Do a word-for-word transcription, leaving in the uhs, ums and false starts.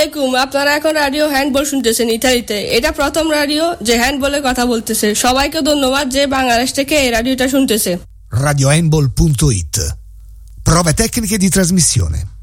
আলাইকুম, আপনারা এখন রেডিও হ্যান্ডবল শুনতেছেন ইতালিতে। এটা প্রথম রেডিও যে হ্যান্ডবলে কথা বলতেছে। সবাইকে ধন্যবাদ যে বাংলাদেশ থেকে এই রেডিওটা শুনতেছে। radiohandball punto it. Prove tecniche di trasmissione.